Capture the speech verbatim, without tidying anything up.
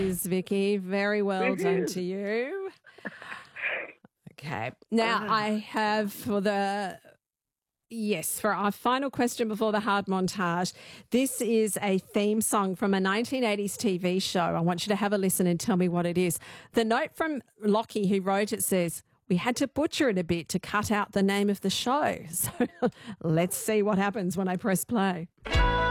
Is Vicky. Very well It done is. to you. Okay. Now Ah. I have for the yes, for our final question before the hard montage. This is a theme song from a nineteen eighties T V show. I want you to have a listen and tell me what it is. The note from Lockie who wrote it says, "We had to butcher it a bit to cut out the name of the show." So let's see what happens when I press play.